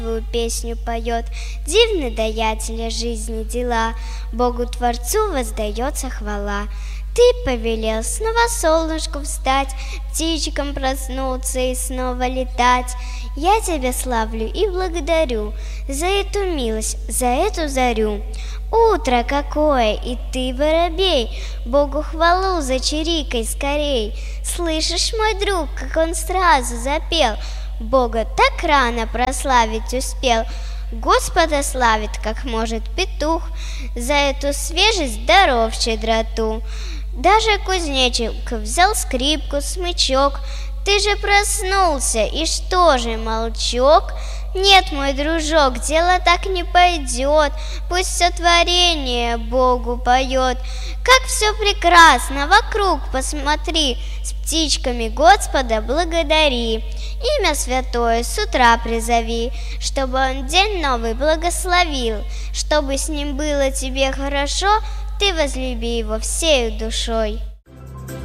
Твою песню поет, дивны даятеля жизни дела, Богу Творцу воздается хвала. Ты повелел снова солнышку встать, птичкам проснуться и снова летать. Я тебя славлю и благодарю за эту милость, за эту зарю. Утро какое, и ты, воробей, Богу хвалу зачирикай скорей. Слышишь, мой друг, как он сразу запел, Бога так рано прославить успел. Господа славит, как может петух, за эту свежесть даров щедроту. Даже кузнечик взял скрипку, смычок. Ты же проснулся, и что же, молчок? Нет, мой дружок, дело так не пойдет. Пусть все творение Богу поет. Как все прекрасно, вокруг посмотри, с птичками Господа благодари. Имя святое с утра призови, чтобы он день новый благословил. Чтобы с ним было тебе хорошо, ты возлюби его всею душой.